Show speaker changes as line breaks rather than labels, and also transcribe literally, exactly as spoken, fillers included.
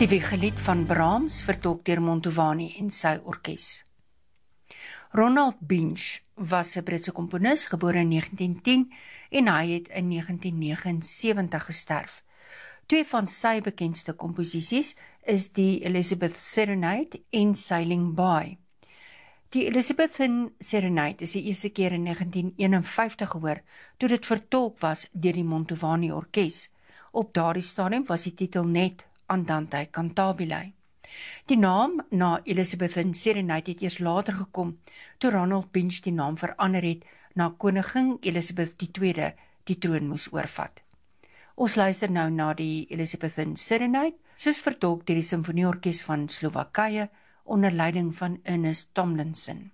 Die Wiegelied van Brahms vertolk deur Mantovani en sy orkes. Ronald Binch was 'n Britse komponis, gebore in negentien tien en hy het in negentien negenensewentig gesterf. Twee van sy bekendste komposisies is die Elizabeth Serenade en Sailing By. Die Elizabethan Serenade is die eerste keer in negentien eenenvyftig gehoor, toe dit vertolk was deur die Mantovani orkes. Op daardie stadium was die titel net Andante Cantabile. Die naam na Elizabethan Serenade het eers later gekom, toe Ronald Binch die naam verander het na koningin Elizabeth die tweede die troon moes oorvat. Ons luister nou na die Elizabethan Serenade, soos vertolk deur die Simfonieorkes van Slowakye onder leiding van Ernest Tomlinson.